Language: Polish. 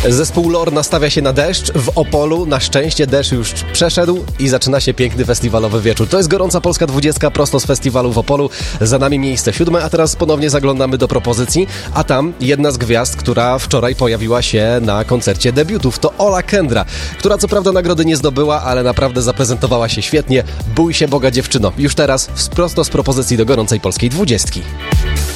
Zespół Lore nastawia się na deszcz w Opolu. Na szczęście deszcz już przeszedł i zaczyna się piękny festiwalowy wieczór. To jest Gorąca Polska 20 prosto z festiwalu w Opolu. Za nami miejsce 7, a teraz ponownie zaglądamy do propozycji. A tam jedna z gwiazd, która wczoraj pojawiła się na koncercie debiutów. To Ola Kendra, która co prawda nagrody nie zdobyła, ale naprawdę zaprezentowała się świetnie. Bój się Boga, dziewczyno. Już teraz prosto z propozycji do Gorącej Polskiej 20.